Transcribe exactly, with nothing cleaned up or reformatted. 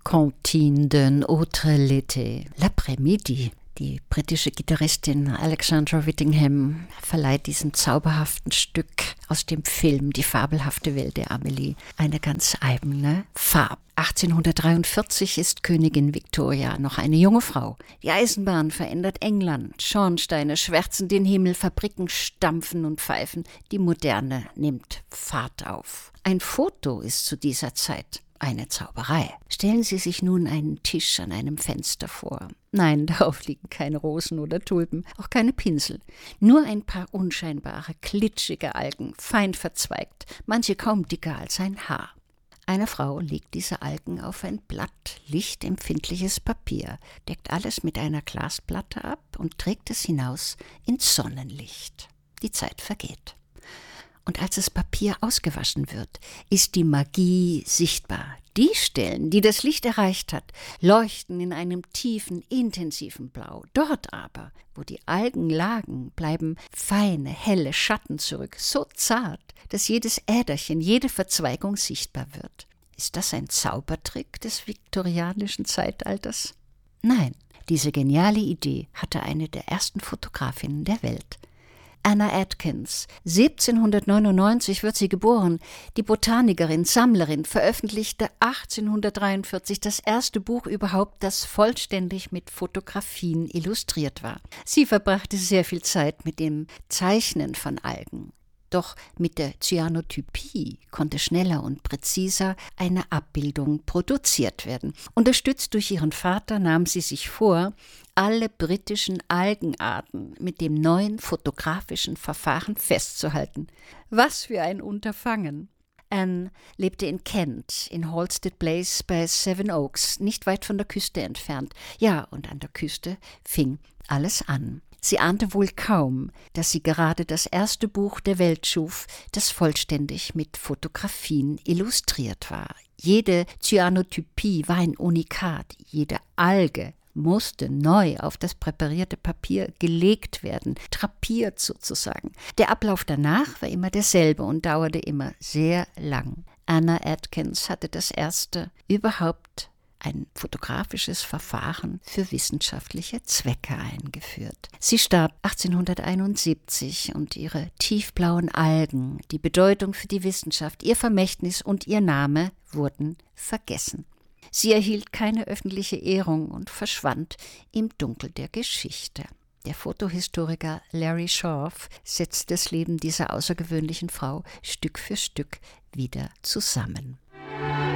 Cantine d'un autre l'été, l'après-midi. Die britische Gitarristin Alexandra Whittingham verleiht diesem zauberhaften Stück aus dem Film Die fabelhafte Welt der Amelie eine ganz eigene Farbe. achtzehnhundertdreiundvierzig ist Königin Victoria noch eine junge Frau. Die Eisenbahn verändert England, Schornsteine schwärzen den Himmel, Fabriken stampfen und pfeifen. Die Moderne nimmt Fahrt auf. Ein Foto ist zu dieser Zeit eine Zauberei. Stellen Sie sich nun einen Tisch an einem Fenster vor. Nein, darauf liegen keine Rosen oder Tulpen, auch keine Pinsel. Nur ein paar unscheinbare, klitschige Algen, fein verzweigt, manche kaum dicker als ein Haar. Eine Frau legt diese Algen auf ein Blatt, lichtempfindliches Papier, deckt alles mit einer Glasplatte ab und trägt es hinaus ins Sonnenlicht. Die Zeit vergeht. Und als das Papier ausgewaschen wird, ist die Magie sichtbar. Die Stellen, die das Licht erreicht hat, leuchten in einem tiefen, intensiven Blau. Dort aber, wo die Algen lagen, bleiben feine, helle Schatten zurück, so zart, dass jedes Äderchen, jede Verzweigung sichtbar wird. Ist das ein Zaubertrick des viktorianischen Zeitalters? Nein, diese geniale Idee hatte eine der ersten Fotografinnen der Welt. Anna Atkins. siebzehnhundertneunundneunzig wird sie geboren. Die Botanikerin, Sammlerin, veröffentlichte achtzehnhundertdreiundvierzig das erste Buch überhaupt, das vollständig mit Fotografien illustriert war. Sie verbrachte sehr viel Zeit mit dem Zeichnen von Algen. Doch mit der Cyanotypie konnte schneller und präziser eine Abbildung produziert werden. Unterstützt durch ihren Vater nahm sie sich vor, alle britischen Algenarten mit dem neuen fotografischen Verfahren festzuhalten. Was für ein Unterfangen! Anne lebte in Kent, in Halstead Place bei Sevenoaks, nicht weit von der Küste entfernt. Ja, und an der Küste fing alles an. Sie ahnte wohl kaum, dass sie gerade das erste Buch der Welt schuf, das vollständig mit Fotografien illustriert war. Jede Cyanotypie war ein Unikat, jede Alge musste neu auf das präparierte Papier gelegt werden, drapiert sozusagen. Der Ablauf danach war immer derselbe und dauerte immer sehr lang. Anna Atkins hatte das erste überhaupt ein fotografisches Verfahren für wissenschaftliche Zwecke eingeführt. Sie starb achtzehnhunderteinundsiebzig und ihre tiefblauen Algen, die Bedeutung für die Wissenschaft, ihr Vermächtnis und ihr Name wurden vergessen. Sie erhielt keine öffentliche Ehrung und verschwand im Dunkel der Geschichte. Der Fotohistoriker Larry Scharf setzt das Leben dieser außergewöhnlichen Frau Stück für Stück wieder zusammen.